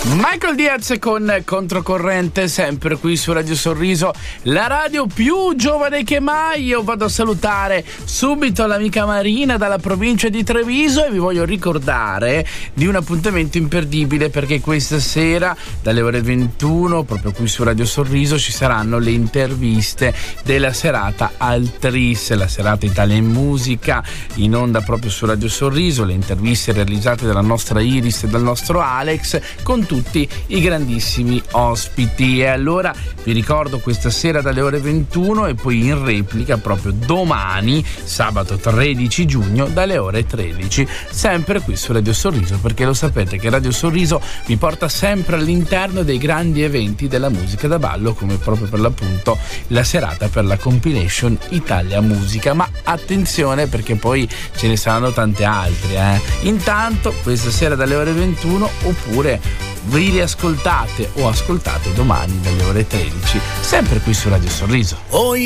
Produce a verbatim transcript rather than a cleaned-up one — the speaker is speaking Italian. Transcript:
Michael Diaz con Controcorrente, sempre qui su Radio Sorriso, la radio più giovane che mai. Io vado a salutare subito l'amica Marina dalla provincia di Treviso e vi voglio ricordare di un appuntamento imperdibile, perché questa sera dalle ore ventuno proprio qui su Radio Sorriso ci saranno le interviste della serata Altris, la serata Italia in Musica, in onda proprio su Radio Sorriso, le interviste realizzate dalla nostra Iris e dal nostro Alex con tutti i grandissimi ospiti. E allora vi ricordo questa sera dalle ore ventuno e poi in replica proprio domani sabato tredici giugno dalle ore tredici, sempre qui su Radio Sorriso, perché lo sapete che Radio Sorriso vi porta sempre all'interno dei grandi eventi della musica da ballo, come proprio per l'appunto la serata per la compilation Italia Musica. Ma attenzione, perché poi ce ne saranno tante altre eh. Intanto questa sera dalle ore ventuno, oppure vi riascoltate o ascoltate domani dalle ore tredici, sempre qui su Radio Sorriso. Oh,